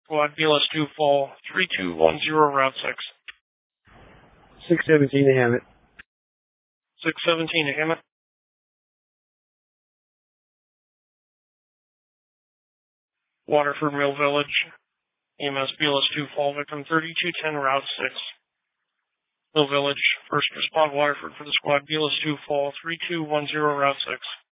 Squad BLS2 Fall 3210 Route 6. 617 to Hammett. 617 to Hammett. Waterford Mill Village. EMS BLS2 Fall Victim 3210 Route 6. Mill Village. First respond Waterford for the squad BLS2 Fall 3210 Route 6.